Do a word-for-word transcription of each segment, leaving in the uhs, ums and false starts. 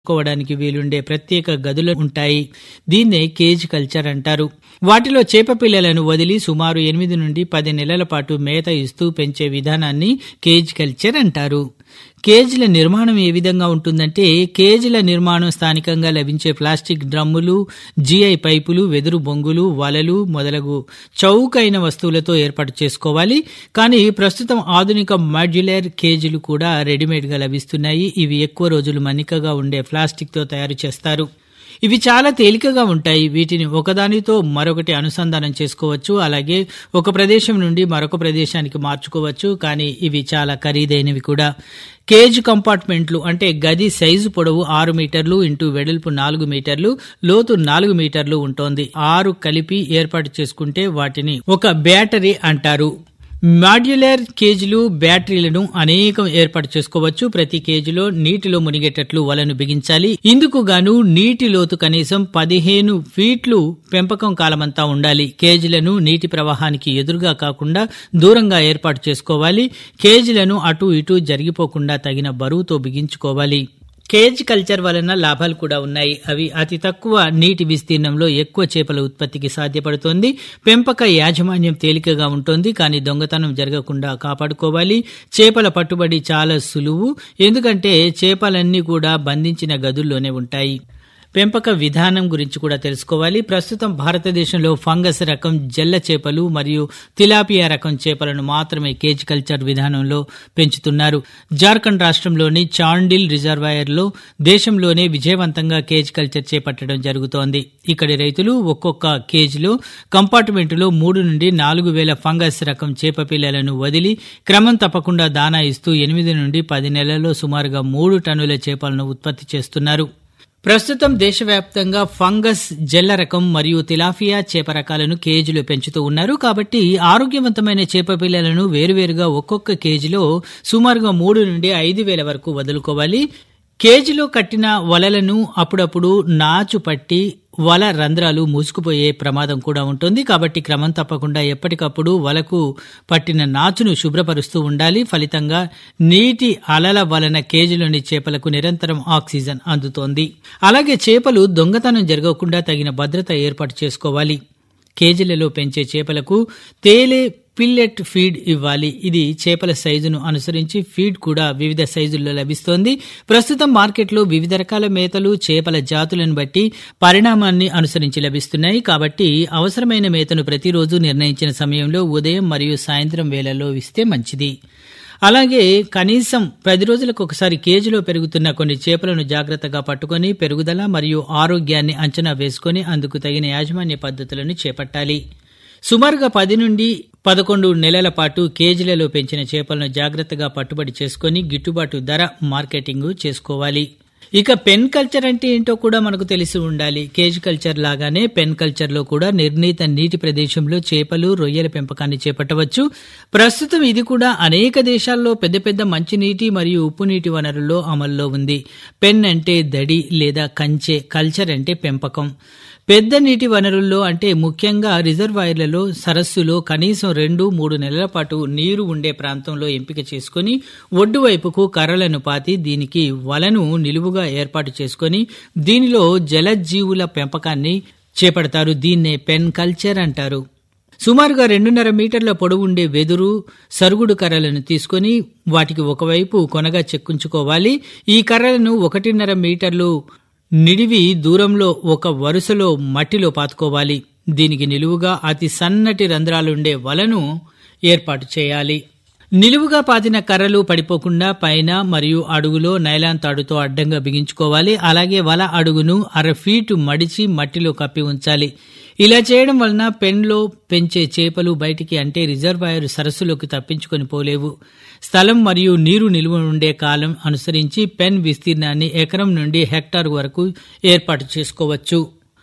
కోవడానికి వీలుండే ప్రత్యేక గదులు ఉంటాయి. దీన్నే కేజ్ కల్చర్ అంటారు. వాటిలో చేప పిల్లలను వదిలి సుమారు ఎనిమిది నుండి పది నెలల పాటు మేత ఇస్తూ పెంచే విధానాన్ని కేజ్ కల్చర్ అంటారు. కేజ్ల నిర్మాణం ఏ విధంగా ఉంటుందంటే, కేజ్ల నిర్మాణం స్థానికంగా లభించే ప్లాస్టిక్ డ్రమ్ములు, జీఐ పైపులు, వెదురు బొంగులు, వలలు మొదలగు చౌకైన వస్తువులతో ఏర్పాటు చేసుకోవాలి. కానీ ప్రస్తుతం ఆధునిక మాడ్యులర్ కేజీలు కూడా రెడీమేడ్ గా లభిస్తున్నాయి. ఇవి ఎక్కువ రోజులు మన్నికగా ఉండే ప్లాస్టిక్ తో తయారు చేస్తారు. ఇవి చాలా తేలికగా ఉంటాయి. వీటిని ఒకదానితో మరొకటి అనుసంధానం చేసుకోవచ్చు. అలాగే ఒక ప్రదేశం నుండి మరొక ప్రదేశానికి మార్చుకోవచ్చు. కానీ ఇవి చాలా ఖరీదైనవి కూడా. కేజ్ కంపార్ట్మెంట్లు అంటే గది సైజు పొడవు ఆరు మీటర్లు ఇంటూ వెడల్పు నాలుగు మీటర్లు, లోతు నాలుగు మీటర్లు ఉంటోంది. ఆరు కలిపి ఏర్పాటు చేసుకుంటే వాటిని ఒక బ్యాటరీ అంటారు. మాడ్యులర్ కేజీలు బ్యాటరీలను అనేకం ఏర్పాటు చేసుకోవచ్చు. ప్రతి కేజీలో నీటిలో మునిగేటట్లు వలను బిగించాలి. ఇందుకు గాను నీటి లోతు కనీసం పదిహేను ఫీట్లు పెంపకం కాలమంతా ఉండాలి. కేజీలను నీటి ప్రవాహానికి ఎదురుగా కాకుండా దూరంగా ఏర్పాటు చేసుకోవాలి. కేజీలను అటు ఇటు జరిగిపోకుండా తగిన బరువుతో బిగించుకోవాలి. కేజ్ కల్చర్ వలన లాభాలు కూడా ఉన్నాయి. అవి అతి తక్కువ నీటి విస్తీర్ణంలో ఎక్కువ చేపల ఉత్పత్తికి సాధ్యపడుతోంది. పెంపక యాజమాన్యం తేలికగా ఉంటుంది. కానీ దొంగతనం జరగకుండా కాపాడుకోవాలి. చేపల పట్టుబడి చాలా సులువు. ఎందుకంటే చేపలన్నీ కూడా బంధించిన గదుల్లోనే ఉంటాయి. పెంపక విధానం గురించి కూడా తెలుసుకోవాలి. ప్రస్తుతం భారతదేశంలో ఫంగస్ రకం జల్ల చేపలు మరియు తిలాపియా రకం చేపలను మాత్రమే కేజ్ కల్చర్ విధానంలో పెంచుతున్నారు. జార్ఖండ్ రాష్ట్రంలోని చాండిల్ రిజర్వాయర్ లో దేశంలోనే విజయవంతంగా కేజ్ కల్చర్ చేపట్టడం జరుగుతోంది. ఇక్కడి రైతులు ఒక్కొక్క కేజీలో కంపార్ట్మెంటులో మూడు నుండి నాలుగు వేల ఫంగస్ రకం చేప పిల్లలను వదిలి క్రమం తప్పకుండా దానా ఇస్తూ ఎనిమిది నుండి పది నెలల్లో సుమారుగా మూడు టన్నుల చేపలను ఉత్పత్తి చేస్తున్నారు. ప్రస్తుతం దేశవ్యాప్తంగా ఫంగస్ జల్ల రకం మరియు తిలాపియా చేప రకాలను కేజీలో పెంచుతూ ఉన్నారు. కాబట్టి ఆరోగ్యవంతమైన చేప పిల్లలను వేరువేరుగా ఒక్కొక్క కేజీలో సుమారుగా మూడు నుండి ఐదు వేల వరకు వదులుకోవాలి. కేజీలో కట్టిన వలలను అప్పుడప్పుడు నాచు పట్టి వల రంధ్రాలు మూసుకుపోయే ప్రమాదం కూడా ఉంటుంది. కాబట్టి క్రమం తప్పకుండా ఎప్పటికప్పుడు వలకు పట్టిన నాచును శుభ్రపరుస్తూ ఉండాలి. ఫలితంగా నీటి అలల వలన కేజీలోని చేపలకు నిరంతరం ఆక్సిజన్ అందుతోంది. అలాగే చేపలు దొంగతనం జరగకుండా తగిన భద్రత ఏర్పాటు చేసుకోవాలి. కేజీలలో పెంచే చేపలకు తేలే పిల్లెట్ ఫీడ్ ఇవ్వాలి. ఇది చేపల సైజును అనుసరించి ఫీడ్ కూడా వివిధ సైజుల్లో లభిస్తోంది. ప్రస్తుతం మార్కెట్లో వివిధ రకాల మేతలు చేపల జాతులను బట్టి పరిణామాన్ని అనుసరించి లభిస్తున్నాయి. కాబట్టి అవసరమైన మేతను ప్రతిరోజు నిర్ణయించిన సమయంలో ఉదయం మరియు సాయంత్రం వేళల్లో ఇస్తే మంచిది. అలాగే కనీసం పది రోజులకు ఒకసారి కేజీలో పెరుగుతున్న కొన్ని చేపలను జాగ్రత్తగా పట్టుకొని పెరుగుదల మరియు ఆరోగ్యాన్ని అంచనా వేసుకొని అందుకు తగిన యాజమాన్య పద్ధతులను చేపట్టాలి. సుమారుగా పది నుండి పదకొండు నెలల పాటు కేజీలలో పెంచిన చేపలను జాగ్రత్తగా పట్టుబడి చేసుకుని గిట్టుబాటు ధర మార్కెటింగ్ చేసుకోవాలి. ఇక పెన్ కల్చర్ అంటే ఏంటో కూడా మనకు తెలిసి ఉండాలి. కేజ్ కల్చర్ లాగానే పెన్ కల్చర్ లో కూడా నిర్ణీత నీటి ప్రదేశంలో చేపలు రొయ్యల పెంపకాన్ని చేపట్టవచ్చు. ప్రస్తుతం ఇది కూడా అనేక దేశాల్లో పెద్ద పెద్ద మంచినీటి మరియు ఉప్పు నీటి వనరుల్లో అమల్లో ఉంది. పెన్ అంటే దడి లేదా కంచె, కల్చర్ అంటే పెంపకం. పెద్ద నీటి వనరుల్లో అంటే ముఖ్యంగా రిజర్వాయర్లలో, సరస్సులో కనీసం రెండు మూడు నెలల పాటు నీరు ఉండే ప్రాంతంలో ఎంపిక చేసుకుని ఒడ్డు వైపుకు కర్రలను పాతి దీనికి వలను నిలువుగా ఏర్పాటు చేసుకుని దీనిలో జలజీవుల పెంపకాన్ని చేపడతారు. దీన్నే పెన్ కల్చర్ అంటారు. సుమారుగా రెండున్నర మీటర్ల పొడవుండే వెదురు, సరుగుడు కర్రలను తీసుకుని వాటికి ఒకవైపు కొనగా చెక్కుంచుకోవాలి. ఈ కర్రలను ఒకటిన్నర మీటర్లు నిడివి దూరంలో ఒక వరుసలో మట్టిలో పాతుకోవాలి. దీనికి నిలువుగా అతి సన్నటి రంధ్రాలుండే వలను ఏర్పాటు చేయాలి. నిలువుగా పాతిన కర్రలు పడిపోకుండా పైన మరియు అడుగులో నైలాన్ తాడుతో అడ్డంగా బిగించుకోవాలి. అలాగే వల అడుగును అర ఫీటు మడిచి మట్టిలో కప్పి ఉంచాలి. ఇలా చేయడం వలన పెన్లో పెంచే చేపలు బయటికి అంటే రిజర్వాయర్ సరస్సులోకి తప్పించుకొని పోలేవు. స్థలం మరియు నీరు నిలువ ఉండే కాలం అనుసరించి పెన్ విస్తీర్ణాన్ని ఎకరం నుండి హెక్టార్ వరకు ఏర్పాటు చేసుకోవచ్చు.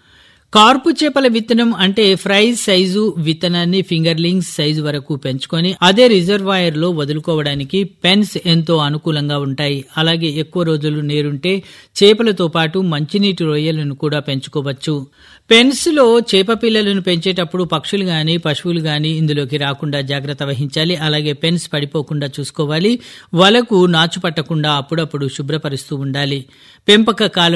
కార్పు చేపల విత్తనం అంటే ఫ్రై సైజు విత్తనాన్ని ఫింగర్లింగ్స్ సైజు వరకు పెంచుకొని అదే రిజర్వాయర్ లో వదులుకోవడానికి పెన్స్ ఎంతో అనుకూలంగా ఉంటాయి. అలాగే ఎక్కువ రోజులు నీరుంటే చేపలతో పాటు మంచినీటి రొయ్యలను కూడా పెంచుకోవచ్చు. పెన్స్ లో చేప పిల్లలను పెంచేటప్పుడు పక్షులు గాని పశువులు గాని ఇందులోకి రాకుండా జాగ్రత్త వహించాలి. అలాగే పెన్స్ పడిపోకుండా చూసుకోవాలి. వలకు నాచు పట్టకుండా అప్పుడప్పుడు శుభ్రపరుస్తూ ఉండాలి. పెంపక కాలం